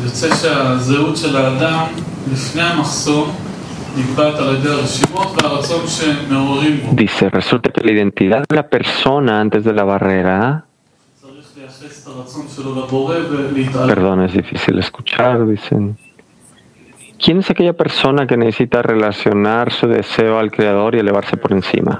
יוצא שהזהות של האדם לפני המחסום נקבעת על ידי הרשימות והרצון שמעוררים בו. Dice, resulta que la identidad de la persona antes de la barrera, צריך לייחס את הרצון שלו לבורא ולהתעלם. perdón, es difícil escuchar, dicen. ¿Quién es aquella persona que necesita relacionar su deseo al Creador y elevarse por encima?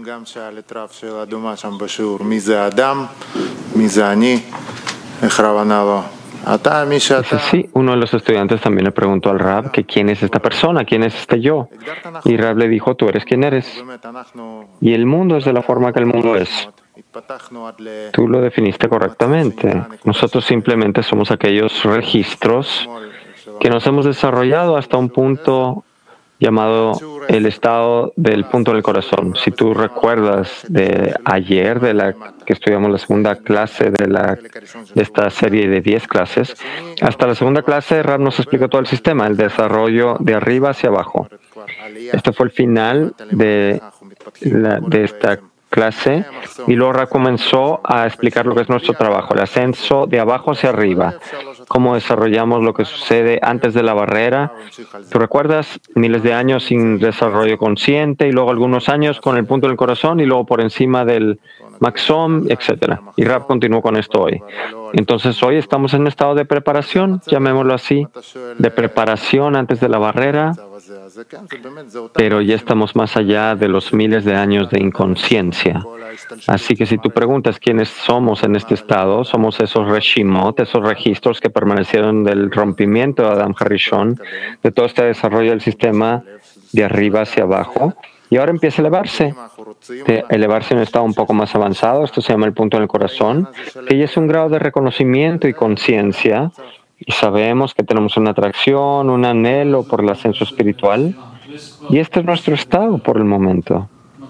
Dice, sí, uno de los estudiantes también le preguntó al Rab que quién es esta persona, quién es este yo. Y Rab le dijo, tú eres quien eres. Y el mundo es de la forma que el mundo es. Tú lo definiste correctamente. Nosotros simplemente somos aquellos registros que nos hemos desarrollado hasta un punto llamado el estado del punto del corazón. Si tú recuerdas de ayer, que estudiamos la segunda clase de esta serie de 10 clases, hasta la segunda clase Rab nos explicó todo el sistema, el desarrollo de arriba hacia abajo. Este fue el final de esta clase y luego Rab comenzó a explicar lo que es nuestro trabajo, el ascenso de abajo hacia arriba, cómo desarrollamos lo que sucede antes de la barrera. ¿Tú recuerdas? Miles de años sin desarrollo consciente y luego algunos años con el punto del corazón y luego por encima del maxom, etc. Y Rab continuó con esto hoy. Entonces hoy estamos en un estado de preparación, llamémoslo así, de preparación antes de la barrera, pero ya estamos más allá de los miles de años de inconsciencia. Así que si tú preguntas quiénes somos en este estado, somos esos reshimot, esos registros que permanecieron del rompimiento de Adam Harishon, de todo este desarrollo del sistema de arriba hacia abajo, y ahora empieza a elevarse. Elevarse en un estado un poco más avanzado, esto se llama el punto en el corazón, que ya es un grado de reconocimiento y conciencia, y sabemos que tenemos una atracción, un anhelo por el ascenso espiritual, y este es nuestro estado por el momento.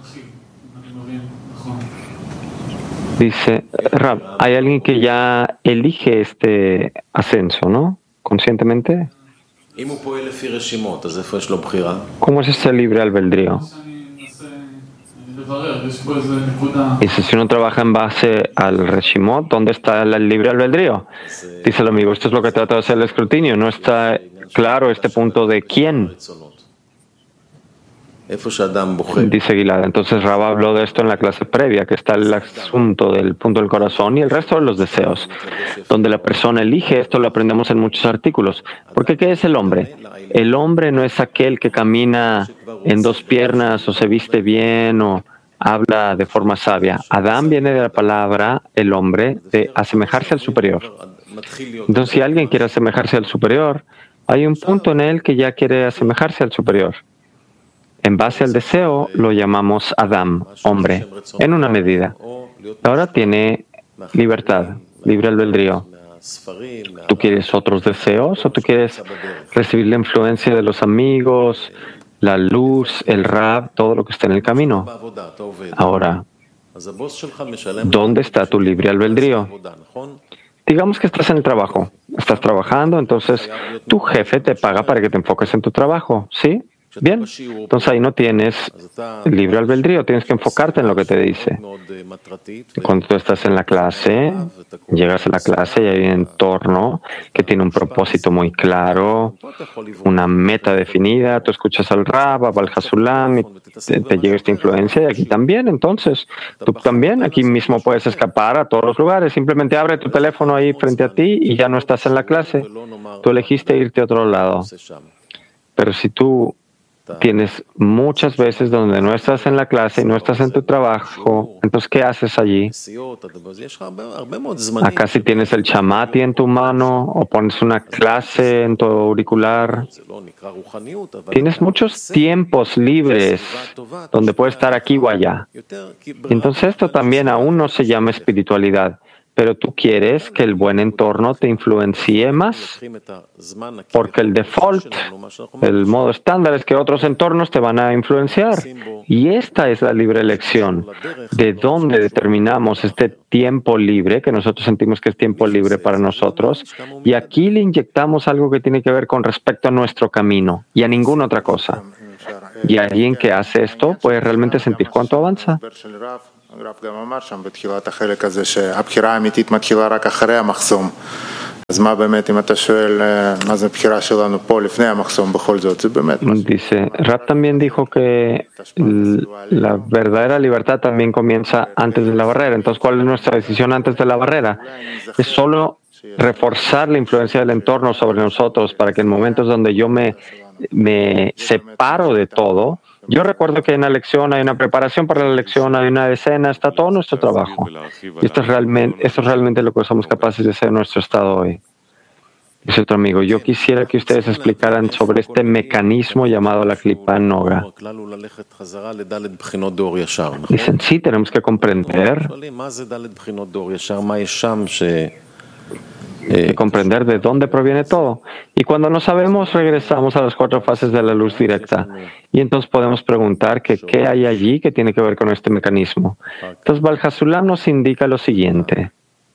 Dice, Rab, hay alguien que ya elige este ascenso, ¿no? Conscientemente. ¿Cómo es ese libre albedrío? Dice, si uno trabaja en base al Reshimot, ¿dónde está el libre albedrío? Dice el amigo, esto es lo que trata de hacer el escrutinio. No está claro este punto de quién. Dice Gilad. Entonces Rab habló de esto en la clase previa, que está el asunto del punto del corazón y el resto de los deseos. Donde la persona elige, esto lo aprendemos en muchos artículos. Porque ¿qué es el hombre? El hombre no es aquel que camina en dos piernas o se viste bien o habla de forma sabia. Adán viene de la palabra, el hombre, de asemejarse al superior. Entonces, si alguien quiere asemejarse al superior, hay un punto en él que ya quiere asemejarse al superior. En base al deseo, lo llamamos Adam, hombre, en una medida. Ahora tiene libertad, libre albedrío. ¿Tú quieres otros deseos o tú quieres recibir la influencia de los amigos, la luz, el Rab, todo lo que está en el camino? Ahora, ¿dónde está tu libre albedrío? Digamos que estás en el trabajo, estás trabajando, entonces tu jefe te paga para que te enfoques en tu trabajo, ¿sí? Bien, entonces ahí no tienes libre albedrío, tienes que enfocarte en lo que te dice. Cuando tú estás en la clase, llegas a la clase y hay un entorno que tiene un propósito muy claro, una meta definida, tú escuchas al Rab, al Hasulam, y te llega esta influencia y aquí también, entonces tú también aquí mismo puedes escapar a todos los lugares, simplemente abre tu teléfono ahí frente a ti y ya no estás en la clase, tú elegiste irte a otro lado. Pero si tú tienes muchas veces donde no estás en la clase y no estás en tu trabajo, entonces ¿qué haces allí? Acá si tienes el chamati en tu mano o pones una clase en tu auricular, tienes muchos tiempos libres donde puedes estar aquí o allá. Entonces esto también aún no se llama espiritualidad. Pero tú quieres que el buen entorno te influencie más, porque el default, el modo estándar es que otros entornos te van a influenciar. Y esta es la libre elección, de dónde determinamos este tiempo libre, que nosotros sentimos que es tiempo libre para nosotros, y aquí le inyectamos algo que tiene que ver con respecto a nuestro camino y a ninguna otra cosa. Y alguien que hace esto puede realmente sentir cuánto avanza. הרב גם אמר שם בתחילת החלק הזה שהבחירה האמיתית מתחילה רק אחרי המחסום. Dice, Rab también dijo que la verdadera libertad también comienza antes de la barrera. Entonces, ¿cuál es nuestra decisión antes de la barrera? Es solo reforzar la influencia del entorno sobre nosotros para que en momentos donde yo me separo de todo. Yo recuerdo que en la lección hay una preparación para la lección, hay una escena, está todo nuestro trabajo. Y esto es realmente lo que somos capaces de hacer en nuestro estado hoy. Dice otro amigo, yo quisiera que ustedes explicaran sobre este mecanismo llamado la Klipa Noga. Dicen, sí, tenemos que comprender de dónde proviene todo. Y cuando no sabemos, regresamos a las 4 fases de la luz directa. Y entonces podemos preguntar que qué hay allí que tiene que ver con este mecanismo. Entonces, Baal HaSulam nos indica lo siguiente.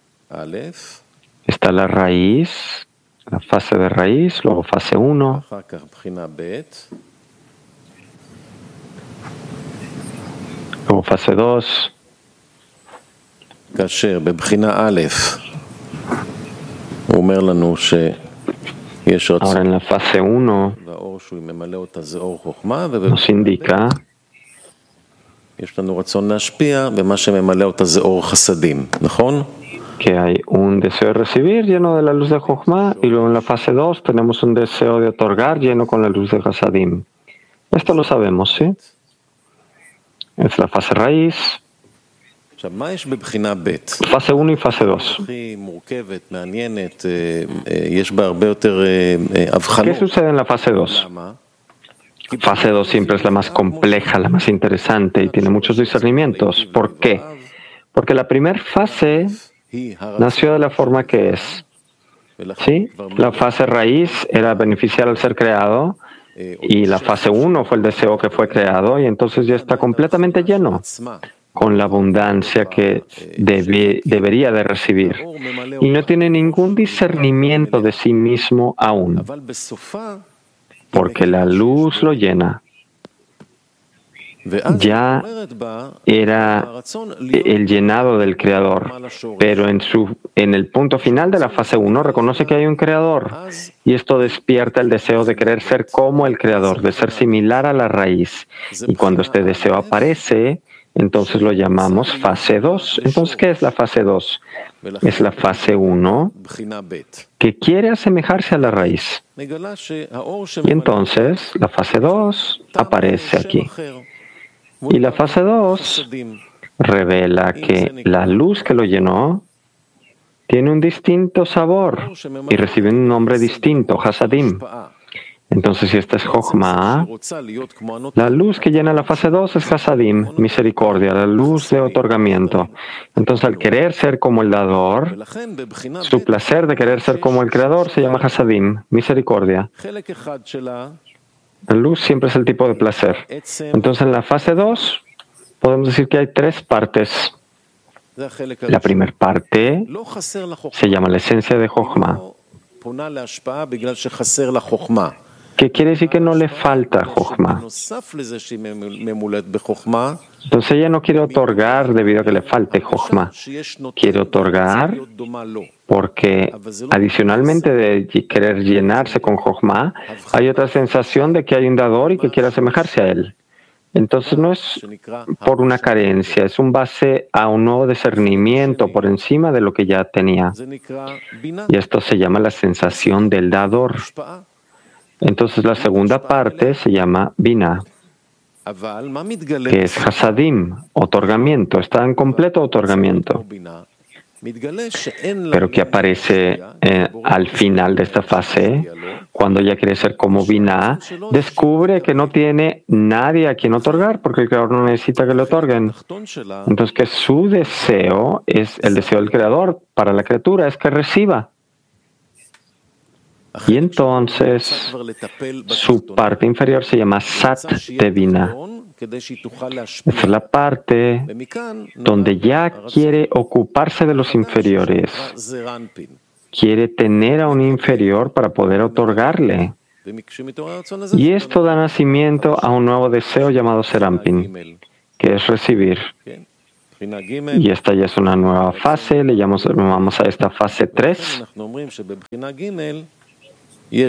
Está la raíz, la fase de raíz, luego fase 1. Luego fase 2. Ahora en la fase 1 nos indica que hay un deseo de recibir lleno de la luz de Jochma, y luego en la fase 2 tenemos un deseo de otorgar lleno con la luz de Hasadim. Esto lo sabemos, ¿sí? Es la fase raíz. Fase 1 y fase 2. ¿Qué sucede en la fase 2? Fase 2 siempre es la más compleja, la más interesante y tiene muchos discernimientos. ¿Por qué? Porque la primera fase nació de la forma que es. ¿Sí? La fase raíz era beneficiar al ser creado y la fase 1 fue el deseo que fue creado y entonces ya está completamente lleno con la abundancia que debería de recibir. Y no tiene ningún discernimiento de sí mismo aún, porque la luz lo llena. Ya era el llenado del Creador, pero en el punto final de la fase 1 reconoce que hay un Creador, y esto despierta el deseo de querer ser como el Creador, de ser similar a la raíz. Y cuando este deseo aparece, entonces lo llamamos fase 2. Entonces, ¿qué es la fase 2? Es la fase 1 que quiere asemejarse a la raíz. Y entonces la fase 2 aparece aquí. Y la fase 2 revela que la luz que lo llenó tiene un distinto sabor y recibe un nombre distinto, Hasadim. Entonces, si esta es Jochma, la luz que llena la fase 2 es Hasadim, misericordia, la luz de otorgamiento. Entonces, al querer ser como el dador, su placer de querer ser como el creador se llama Hasadim, misericordia. La luz siempre es el tipo de placer. Entonces, en la fase 2, podemos decir que hay 3 partes. La primera parte se llama la esencia de Jochma. ¿Qué quiere decir que no le falta Jochma? Entonces ella no quiere otorgar debido a que le falte Jochma. Quiere otorgar porque adicionalmente de querer llenarse con Jochma, hay otra sensación de que hay un dador y que quiere asemejarse a él. Entonces no es por una carencia, es un base a un nuevo discernimiento por encima de lo que ya tenía. Y esto se llama la sensación del dador. Entonces la segunda parte se llama Binah, que es Hasadim, otorgamiento, está en completo otorgamiento. Pero que aparece al final de esta fase, cuando ella quiere ser como Binah, descubre que no tiene nadie a quien otorgar, porque el Creador no necesita que le otorguen. Entonces que su deseo es el deseo del Creador para la criatura, es que reciba. Y entonces su parte inferior se llama Sat de Binah. Esa es la parte donde ya quiere ocuparse de los inferiores. Quiere tener a un inferior para poder otorgarle. Y esto da nacimiento a un nuevo deseo llamado Serampin, que es recibir. Y esta ya es una nueva fase, le llamamos a esta fase 3. Que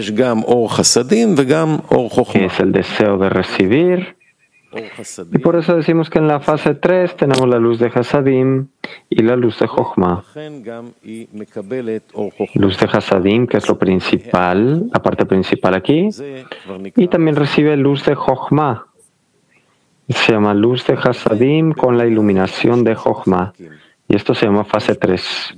es el deseo de recibir. Y por eso decimos que en la fase 3 tenemos la luz de Hasadim y la luz de Jochma. Luz de Hasadim, que es lo principal, la parte principal aquí, y también recibe luz de Jochma. Se llama luz de Hasadim con la iluminación de Jochma. Y esto se llama fase 3.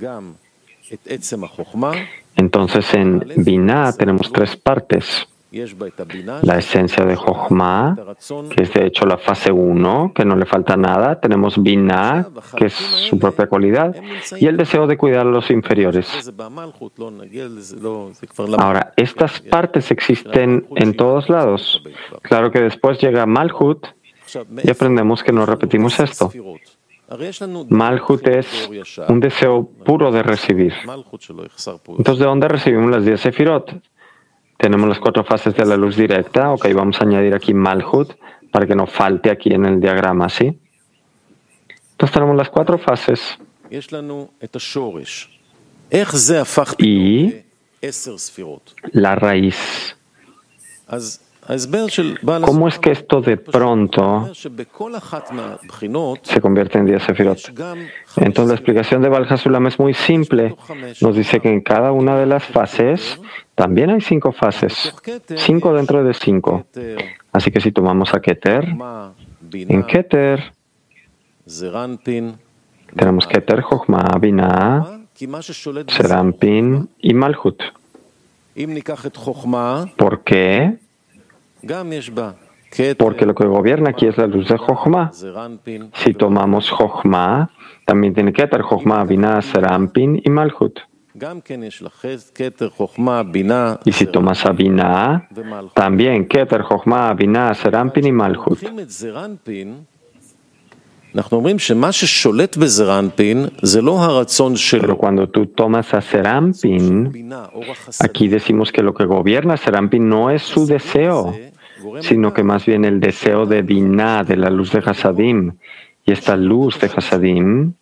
Entonces en Binah tenemos 3 partes. La esencia de Jochma, que es de hecho la fase 1, que no le falta nada. Tenemos Binah, que es su propia cualidad, y el deseo de cuidar a los inferiores. Ahora, estas partes existen en todos lados. Claro que después llega Malhut y aprendemos que no repetimos esto. Malhut es un deseo puro de recibir. Entonces, ¿de dónde recibimos las 10 sefirot? Tenemos las 4 fases de la luz directa. Ok, vamos a añadir aquí Malhut para que no falte aquí en el diagrama, ¿sí? Entonces tenemos las 4 fases. Y la raíz. ¿Cómo es que esto de pronto se convierte en 10 sefirot? Entonces la explicación de Baal HaSulam es muy simple. Nos dice que en cada una de las fases también hay 5 fases. 5 dentro de 5. Así que si tomamos a Keter, en Keter tenemos Keter, Jochma, Binah, Serampin y Malhut. ¿Por qué? Porque lo que gobierna aquí es la luz de Jochma. Si tomamos Jochma, también tiene Keter, Jochma, Binah, Serampin y Malhut. Y si tomas a Binah, también Keter, Jochma, Binah, Serampin y Malhut. Pero cuando tú tomas a Serampin, aquí decimos que lo que gobierna Serampin no es su deseo, sino que más bien el deseo de Binah, de la luz de Hasadim. Y esta luz de Hasadim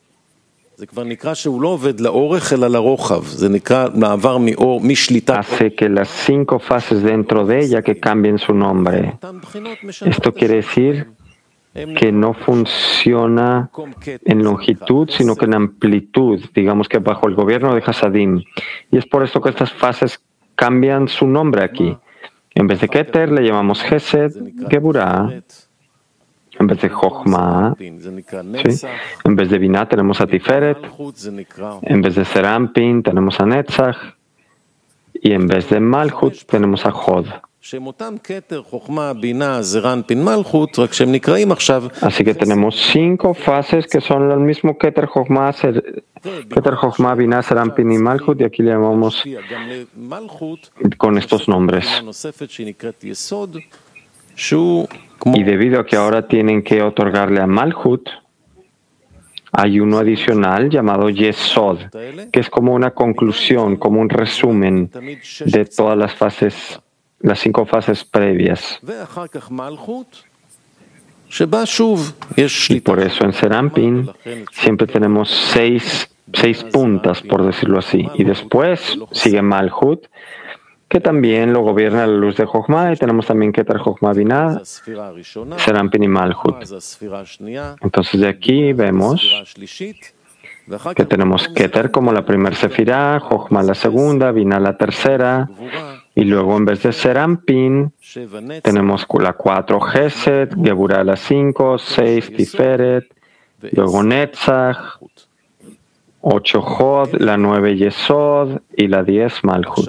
hace que las 5 fases dentro de ella que cambien su nombre. Esto quiere decir que no funciona en longitud, sino que en amplitud, digamos que bajo el gobierno de Hasadim. Y es por esto que estas fases cambian su nombre aquí. En vez de Keter le llamamos Gesed, Geburah. En vez de Jochma, ¿sí? En vez de Binah tenemos a Tiferet. En vez de Serampin tenemos a Netzach. Y en vez de Malhut tenemos a Hod. Así que tenemos 5 fases que son el mismo Keter, Jochma, Binah, Serampin y Malhut, y aquí le llamamos con estos nombres. Y debido a que ahora tienen que otorgarle a Malhut, hay uno adicional llamado Yesod, que es como una conclusión, como un resumen de todas las fases, las 5 fases previas. Y por eso en Serampin siempre tenemos 6 puntas, por decirlo así. Y después sigue Malhut, que también lo gobierna la luz de Jochma, y tenemos también Keter, Jochma, Binah, Serampin y Malhut. Entonces de aquí vemos que tenemos Keter como la primera sefirá, Jochma la segunda, Binah la tercera, y luego en vez de Serampin tenemos la 4 Gesed, Geburah la 5, 6 Tiferet, luego Netzach, 8 Hod, la 9 Yesod y la 10 Malhut.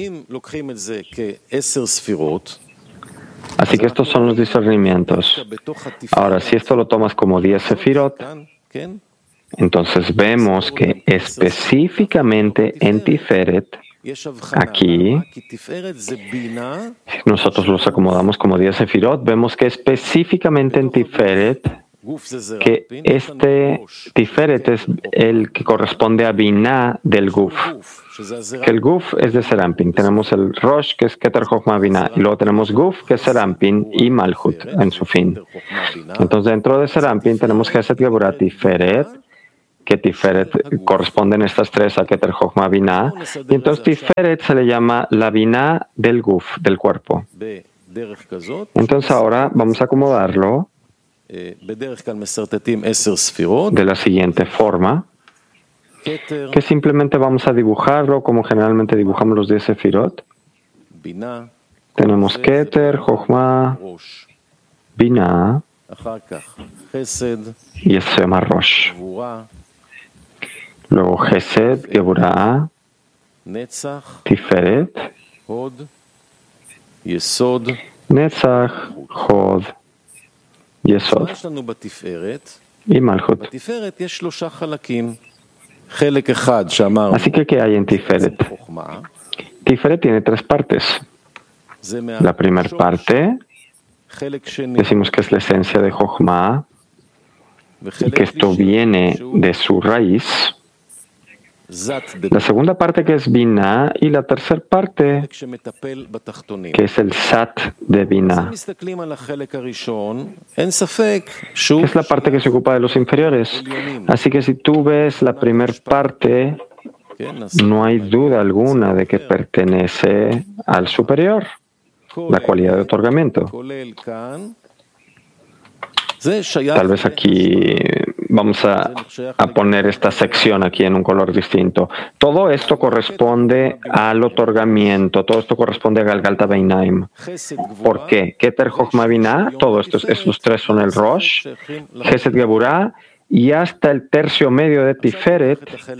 Así que estos son los discernimientos. Ahora, si esto lo tomas como 10 sefirot, entonces vemos que específicamente en Tiferet, aquí, si nosotros los acomodamos como 10 sefirot, vemos que específicamente en Tiferet, que este Tiferet es el que corresponde a Binah del Guf. Que el Guf es de Serampin. Tenemos el Rosh, que es Keter Chochma Binah, y luego tenemos Guf, que es Serampin, y Malchut en su fin. Entonces, dentro de Serampin tenemos Chesed Geburah Tiferet, que Tiferet corresponden estas tres a Keter Chochma Binah, y entonces Tiferet se le llama la Binah del Guf, del cuerpo. Entonces ahora vamos a acomodarlo de la siguiente forma, que simplemente vamos a dibujarlo como generalmente dibujamos los 10 Sefirot. Tenemos Keter, Chochma, Binah, y eso se llama Rosh. Luego Chesed, Geburah, Tiferet, Netzach, Hod, Yesod y Malchut. Así que, ¿qué hay en Tiferet? Tiferet tiene tres partes. La primera parte, decimos que es la esencia de Chochma, y que esto viene de su raíz. La segunda parte, que es Binah, y la tercera parte, que es el Sat de Binah, que es la parte que se ocupa de los inferiores. Así que si tú ves la primera parte, no hay duda alguna de que pertenece al superior, la cualidad de otorgamiento. Tal vez aquí vamos a poner esta sección aquí en un color distinto. Todo esto corresponde al otorgamiento, todo esto corresponde a Galgalta Beinaim. ¿Por qué? Keter, Chochma, Binah, todos estos tres son el Rosh, Chesed, Geburah, y hasta el tercio medio de Tiferet,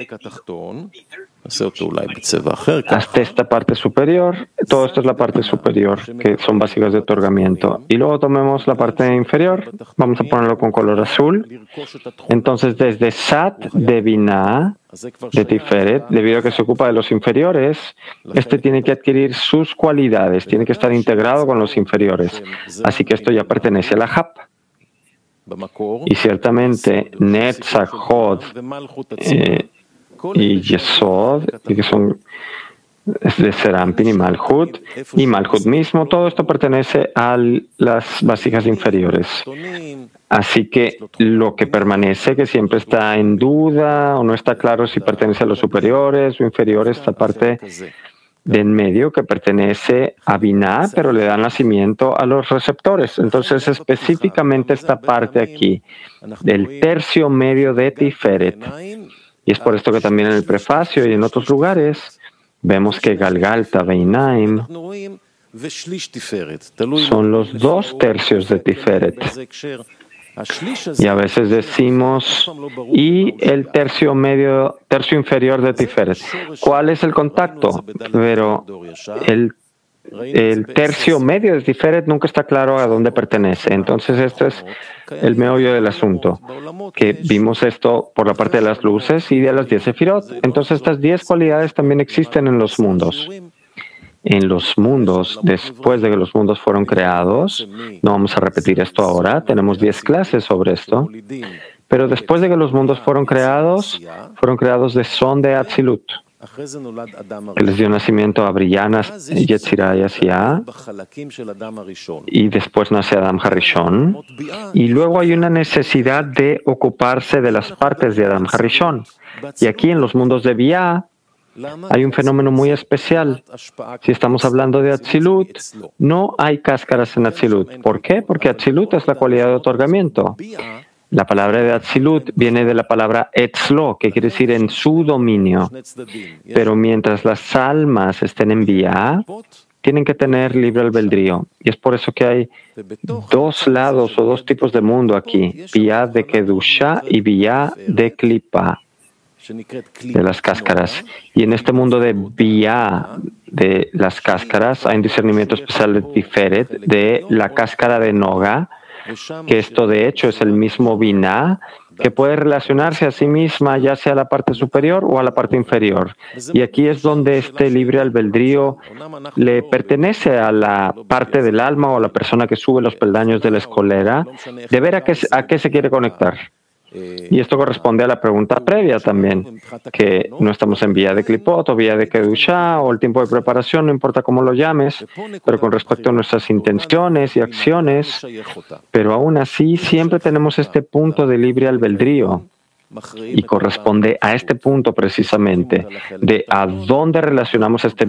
hasta esta parte superior. Todo esto es la parte superior, que son básicas de otorgamiento. Y luego tomemos la parte inferior, vamos a ponerlo con color azul. Entonces, desde Sat de Binah, de Tiferet, debido a que se ocupa de los inferiores, este tiene que adquirir sus cualidades, tiene que estar integrado con los inferiores. Así que esto ya pertenece a la Hap. Y ciertamente Netzach, Hod y Yesod, que son de Serampin y Malchut mismo, todo esto pertenece a las vasijas inferiores. Así que lo que permanece, que siempre está en duda o no está claro si pertenece a los superiores o inferiores, esta parte de en medio que pertenece a Binah, pero le da nacimiento a los receptores. Entonces, específicamente esta parte aquí, del tercio medio de Tiferet. Y es por esto que también en el prefacio y en otros lugares vemos que Galgalta Beinaim son los 2 tercios de Tiferet. Y a veces decimos, y el tercio inferior de Tiferet. ¿Cuál es el contacto? Pero el tercio medio de Tiferet nunca está claro a dónde pertenece. Entonces, este es el meollo del asunto, que vimos esto por la parte de las luces y de las 10 Sefirot. Entonces, estas 10 cualidades también existen en los mundos. En los mundos, después de que los mundos fueron creados, no vamos a repetir esto ahora, tenemos 10 clases sobre esto, pero después de que los mundos fueron creados de son de Atzilut, que les dio nacimiento a Briyanas, Yetzirah y Asiá, y después nace Adam Harishon, y luego hay una necesidad de ocuparse de las partes de Adam Harishon. Y aquí en los mundos de Biyah, hay un fenómeno muy especial. Si estamos hablando de Atzilut, no hay cáscaras en Atzilut. ¿Por qué? Porque Atzilut es la cualidad de otorgamiento. La palabra de Atzilut viene de la palabra Etzlo, que quiere decir en su dominio. Pero mientras las almas estén en Biyah, tienen que tener libre albedrío. Y es por eso que hay 2 lados o 2 tipos de mundo aquí. Biyah de Kedusha y Biyah de Klipa, de las cáscaras. Y en este mundo de Biyah, de las cáscaras, hay un discernimiento especial de Tiferet, de la cáscara de Noga, que esto de hecho es el mismo Binah, que puede relacionarse a sí misma ya sea a la parte superior o a la parte inferior. Y aquí es donde este libre albedrío le pertenece a la parte del alma o a la persona que sube los peldaños de la escalera, de ver a qué se quiere conectar. Y esto corresponde a la pregunta previa también, que no estamos en vía de Klipot o vía de Kedushá o el tiempo de preparación, no importa cómo lo llames, pero con respecto a nuestras intenciones y acciones, pero aún así siempre tenemos este punto de libre albedrío. Y corresponde a este punto precisamente, de a dónde relacionamos este